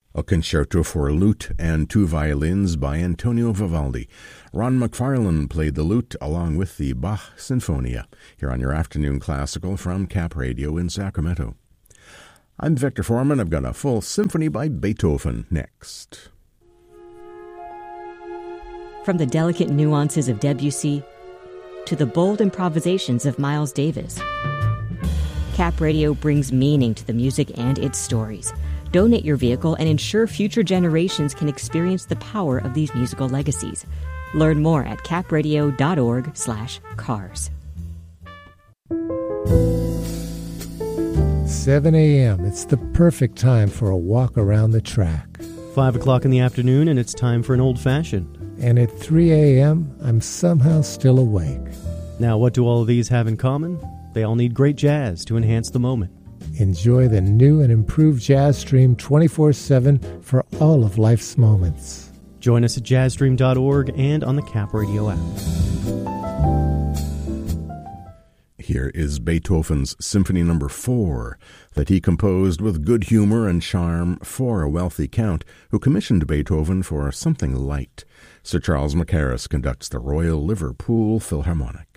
A concerto for lute and two violins by Antonio Vivaldi. Ron McFarlane played the lute along with the Bach Sinfonia, here on your Afternoon Classical from Cap Radio in Sacramento. I'm Victor Foreman. I've got a full symphony by Beethoven next. From the delicate nuances of Debussy to the bold improvisations of Miles Davis, Cap Radio brings meaning to the music and its stories. Donate your vehicle and ensure future generations can experience the power of these musical legacies. Learn more at capradio.org/cars. 7 a.m. It's the perfect time for a walk around the track. 5 o'clock in the afternoon, and it's time for an old-fashioned. And at 3 a.m., I'm somehow still awake. Now, what do all of these have in common? They all need great jazz to enhance the moment. Enjoy the new and improved Jazz Stream 24/7 for all of life's moments. Join us at jazzstream.org and on the Cap Radio app. Here is Beethoven's Symphony No. 4, that he composed with good humor and charm for a wealthy count who commissioned Beethoven for something light. Sir Charles Mackerras conducts the Royal Liverpool Philharmonic.